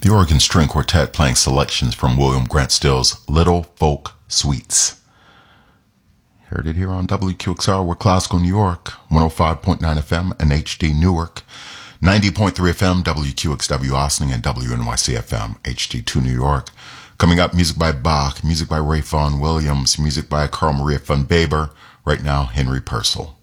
The Oregon String Quartet playing selections from William Grant Still's Little Folk Suites. Heard it here on WQXR, we're Classical New York, 105.9 FM and HD Newark, 90.3 FM, WQXW Austin, and WNYC FM, HD2 New York. Coming up, music by Bach, music by Ray Vaughan Williams, music by Carl Maria von Weber. Right now, Henry Purcell.